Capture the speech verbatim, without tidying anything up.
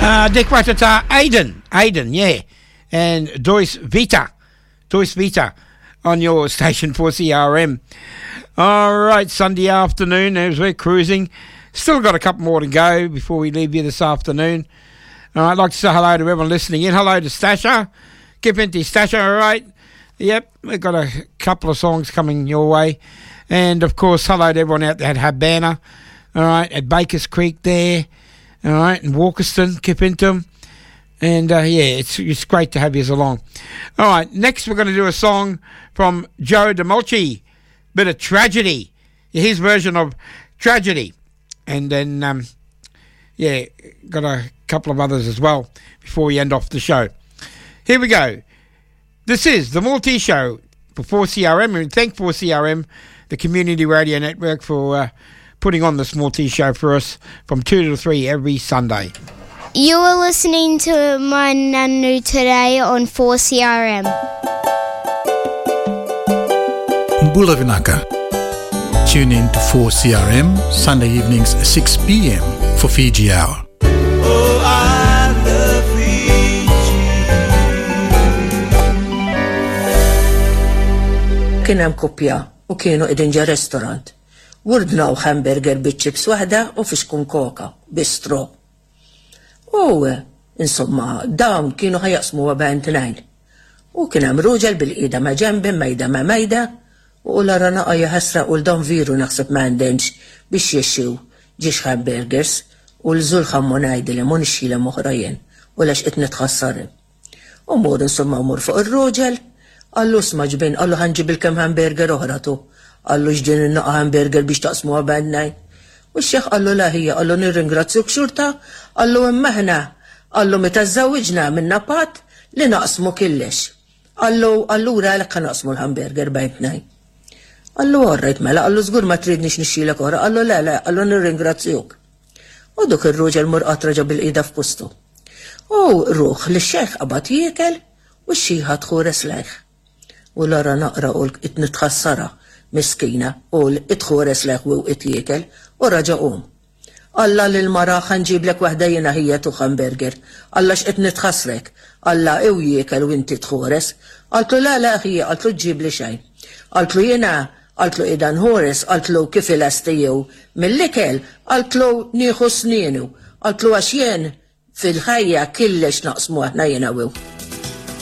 Uh, Dick Watata, Aiden, Aiden, yeah, and Doyce Vita, Doyce Vita on your station for C R M. All right, Sunday afternoon as we're cruising. Still got a couple more to go before we leave you this afternoon. All right, I'd like to say hello to everyone listening in. Hello to Stasha. Keep into Stasha, all right? Yep, we've got a couple of songs coming your way. And, of course, hello to everyone out there at Habana, all right, at Bakers Creek there, all right, and Walkerston, keep into them. And, uh, yeah, it's it's great to have you along. All right, next we're going to do a song from Joe DeMolci, bit of Tragedy, his version of Tragedy. And then, um, yeah, got a couple of others as well before we end off the show. Here we go. This is the Maltese Show for four C R M, and thank four C R M, the Community Radio Network, for uh, putting on this Maltese Show for us from two to three every Sunday. You are listening to My Nanu today on four C R M. Bulavinaka. Tune in to four C R M, Sunday evenings six p.m. for Fiji Hour. Oh, I love Fiji. Kien hemm koppja u kienu qegħdin ġa restorant. Wurdnaw hamburger biċ-ċips waħda u fixkun koka bistro. U insomma dawn kienu ħajaqsmuha bejn tnejn. U kien hemm ruġel bil-qiegħda ma' ġenbi mejda ma' mejda u lara naqa' jaħasra u l-dan viru naħseb ma' għandhomx biex jexxew ġiex hamburgers u l-żul ħammu ngħidilha mu nixxilha oħrajn u lex qed nitħassarhom. U mur insomma mur fuq ir-ruġel, qallu sma' ġbin, qallu ħanġib il-kemm hamburger oħra tu. Qallu x'din in-naqa' hamburger biex taqsmuha bejn tnejn. U x-xeħ qallu la ħija, qallu nirringrazzjuk xurta, qallu imma aħna, qallu meta żżawwiġna minna pat li naqsmu killex. Qallu allura għalhekk naqsmu l-hamburger bejn tnejn. Qallu orrejt mela, qallu żgur ma tridniex nixxilek oħra, qallu le le, qallu nirringrazzjuk. U dik ir-ruġel mur qatra ġab il-qiegħda f'postu. U ruħ li x-xejħ qabad jiekel u x-xieħa tħures lejh. U lara naqra u qed nitħassara miskina u l-itħures lejh u qed jiekel u raġa' qum. Alla lil-mara ħanġiblek waħda jiena hija tu hamburger. Alla x'qed nitħassrek. Alla ew jiekel u inti tħores. Qaltlu la la ħija, qaltlu ġibli xejn. Qaltlu jiena, qaltlu qiegħda nħores, qaltlu kif il-astijew mill-ikel, qaltlu nieħu snienu. Qaltlu għax jien fil-ħajja killex naqsmu aħna jiena wew.